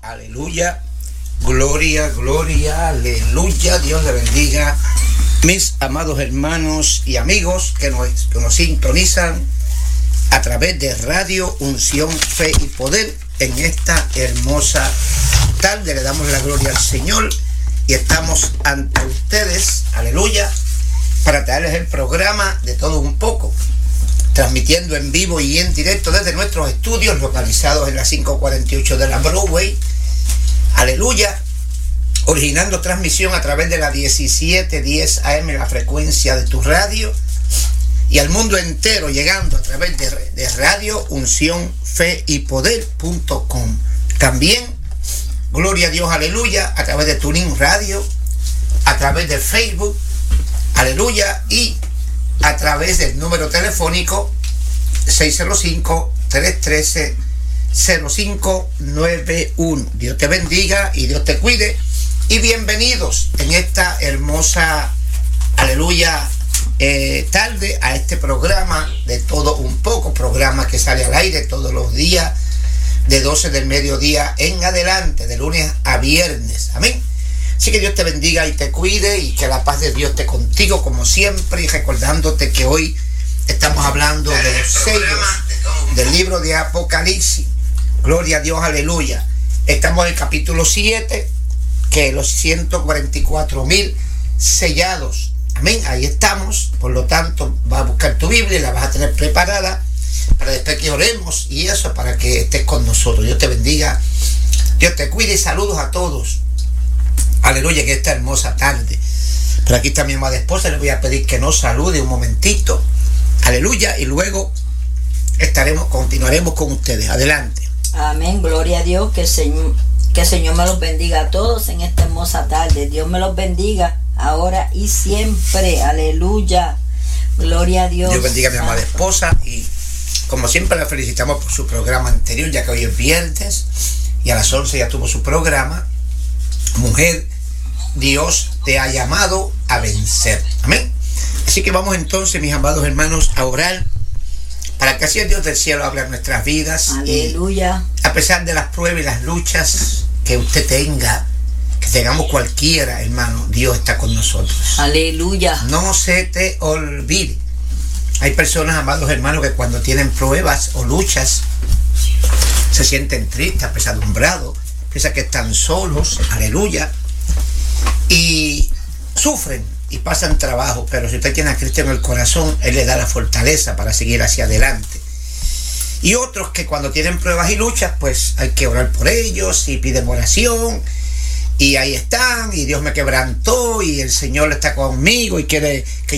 Aleluya, gloria, gloria, aleluya. Dios le bendiga, mis amados hermanos y amigos que nos sintonizan a través de Radio Unción, Fe y Poder. En esta hermosa tarde le damos la gloria al Señor y estamos ante ustedes, aleluya, para traerles el programa de todo un poco, transmitiendo en vivo y en directo desde nuestros estudios localizados en la 548 de la Broadway, aleluya, originando transmisión a través de la 1710 AM, la frecuencia de tu radio, y al mundo entero llegando a través de Radio Unción, Fe y Poder.com. También, gloria a Dios, aleluya, a través de Tuning Radio, a través de Facebook, aleluya, y a través del número telefónico 605-313-0591. Dios te bendiga y Dios te cuide. Y bienvenidos en esta hermosa, aleluya, tarde a este programa de todo un poco, programa que sale al aire todos los días de 12 del mediodía en adelante, de lunes a viernes. Amén. Así que Dios te bendiga y te cuide y que la paz de Dios esté contigo como siempre, y recordándote que hoy estamos hablando de los sellos del libro de Apocalipsis. Gloria a Dios, aleluya. Estamos en el capítulo 7, que los 144,000 sellados. Amén, ahí estamos. Por lo tanto, vas a buscar tu Biblia y la vas a tener preparada para después que oremos y eso, para que estés con nosotros. Dios te bendiga, Dios te cuide y saludos a todos. Aleluya, que esta hermosa tarde. Pero aquí está mi amada esposa, le voy a pedir que nos salude un momentito. Aleluya, y luego continuaremos con ustedes. Adelante. Amén, gloria a Dios, que el Señor me los bendiga a todos en esta hermosa tarde. Dios me los bendiga ahora y siempre. Aleluya, gloria a Dios. Dios bendiga a mi amada esposa, y como siempre la felicitamos por su programa anterior, ya que hoy es viernes y a las 11 ya tuvo su programa. Mujer, Dios te ha llamado a vencer. Amén. Así que vamos entonces, mis amados hermanos, a orar para que así el Dios del cielo hable en nuestras vidas. Aleluya. Y a pesar de las pruebas y las luchas que usted tenga, que tengamos cualquiera, hermano, Dios está con nosotros. Aleluya. No se te olvide. Hay personas, amados hermanos, que cuando tienen pruebas o luchas se sienten tristes, apesadumbrados, piensan que están solos, aleluya, y sufren y pasan trabajo. Pero si usted tiene a Cristo en el corazón, Él le da la fortaleza para seguir hacia adelante. Y otros que cuando tienen pruebas y luchas, pues hay que orar por ellos y piden oración, y ahí están, y Dios me quebrantó y el Señor está conmigo y quiere que